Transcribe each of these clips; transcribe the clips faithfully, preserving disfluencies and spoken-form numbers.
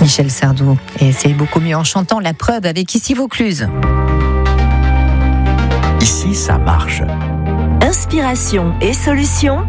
Michel Sardou. Et c'est beaucoup mieux en chantant la preuve avec Ici Vaucluse. Ici, ça marche. Inspiration et solutions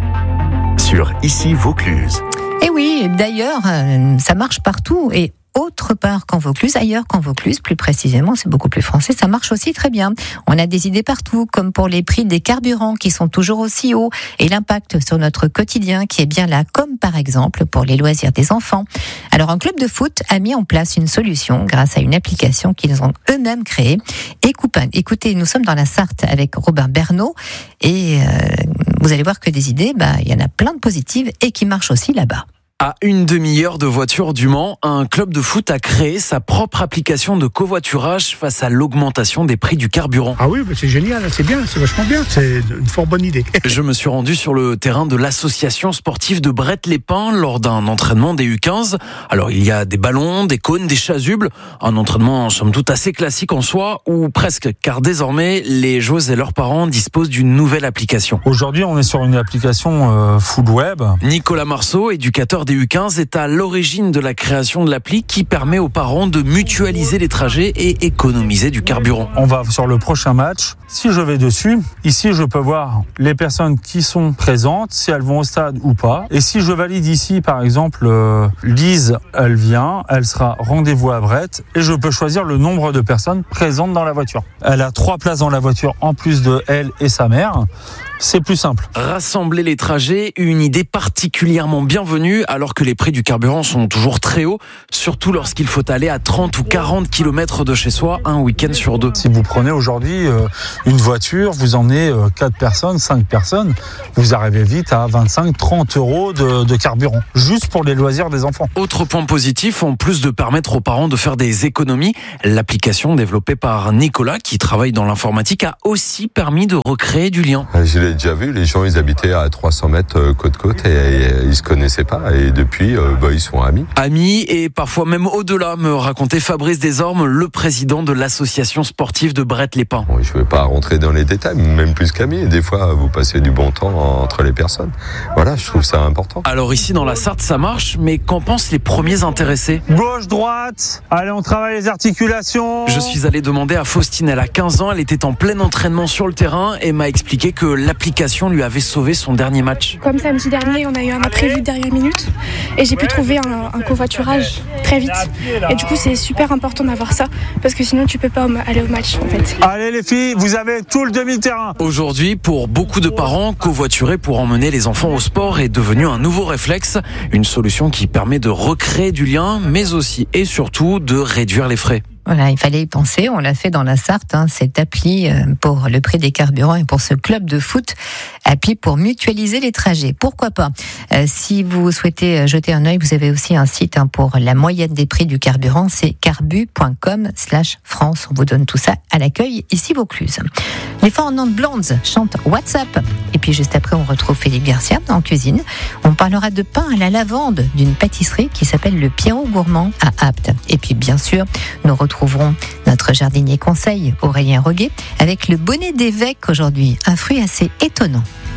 Sur Ici Vaucluse. Et oui, d'ailleurs, ça marche partout et autre part qu'en Vaucluse, ailleurs qu'en Vaucluse, plus précisément, c'est beaucoup plus français, ça marche aussi très bien. On a des idées partout, comme pour les prix des carburants qui sont toujours aussi hauts et l'impact sur notre quotidien qui est bien là, comme par exemple pour les loisirs des enfants. Alors un club de foot a mis en place une solution grâce à une application qu'ils ont eux-mêmes créée. Écoutez, nous sommes dans la Sarthe avec Robin Bernot et euh, vous allez voir que des idées, bah, il y en a plein de positives et qui marchent aussi là-bas. À une demi-heure de voiture du Mans, un club de foot a créé sa propre application de covoiturage face à l'augmentation des prix du carburant. Ah oui, bah c'est génial, c'est bien, c'est vachement bien, c'est une fort bonne idée. Je me suis rendu sur le terrain de l'association sportive de Bret-les-Pins lors d'un entraînement des U quinze. Alors il y a des ballons, des cônes, des chasubles, un entraînement somme toute assez classique en soi, ou presque, car désormais les joueuses et leurs parents disposent d'une nouvelle application. Aujourd'hui on est sur une application euh, full web. Nicolas Marceau, éducateur des U quinze, est à l'origine de la création de l'appli qui permet aux parents de mutualiser les trajets et économiser du carburant. On va sur le prochain match. Si je vais dessus, ici je peux voir les personnes qui sont présentes, si elles vont au stade ou pas. Et si je valide ici, par exemple, euh, Lise, elle vient, elle sera rendez-vous à Brett et je peux choisir le nombre de personnes présentes dans la voiture. Elle a trois places dans la voiture en plus de elle et sa mère. C'est plus simple. Rassembler les trajets, une idée particulièrement bienvenue alors que les prix du carburant sont toujours très hauts, surtout lorsqu'il faut aller à trente ou quarante kilomètres de chez soi un week-end sur deux. Si vous prenez aujourd'hui euh, une voiture, vous emmenez euh, quatre personnes, cinq personnes, vous arrivez vite à vingt-cinq à trente euros de, de carburant, juste pour les loisirs des enfants. Autre point positif, en plus de permettre aux parents de faire des économies, l'application développée par Nicolas, qui travaille dans l'informatique, a aussi permis de recréer du lien. Je l'ai déjà vu, les gens ils habitaient à trois cents mètres côte-côte et, et ils se connaissaient pas et depuis euh, bah, ils sont amis. Amis et parfois même au-delà, me racontait Fabrice Desormes, le président de l'association sportive de Bret-les-Pins. Bon, je ne vais pas rentrer dans les détails, même plus qu'amis. Des fois vous passez du bon temps entre les personnes. Voilà, je trouve ça important. Alors ici dans la Sarthe ça marche, mais qu'en pensent les premiers intéressés? Gauche, droite, allez on travaille les articulations. Je suis allé demander à Faustine, elle a quinze ans, elle était en plein entraînement sur le terrain et m'a expliqué que l'application lui avait sauvé son dernier match. Comme samedi dernier, on a eu un imprévu de dernière minute et j'ai pu trouver un, un covoiturage très vite. Et du coup, c'est super important d'avoir ça parce que sinon, tu peux pas aller au match en fait. Allez les filles, vous avez tout le demi-terrain. Aujourd'hui, pour beaucoup de parents, covoiturer pour emmener les enfants au sport est devenu un nouveau réflexe. Une solution qui permet de recréer du lien, mais aussi et surtout de réduire les frais. Voilà, il fallait y penser, on l'a fait dans la Sarthe, hein, cette appli pour le prix des carburants et pour ce club de foot, appli pour mutualiser les trajets. Pourquoi pas? euh, Si vous souhaitez jeter un œil, vous avez aussi un site hein, pour la moyenne des prix du carburant, c'est carbu point com slash France. On vous donne tout ça à l'accueil ici Vaucluse. Les Fernand Blondes chantent WhatsApp. Et puis juste après, on retrouve Philippe Garcia en cuisine. On parlera de pain à la lavande d'une pâtisserie qui s'appelle le Pierrot Gourmand à Apt. Et puis bien sûr, nous retrouverons notre jardinier conseil Aurélien Roguet avec le bonnet d'évêque aujourd'hui, un fruit assez étonnant.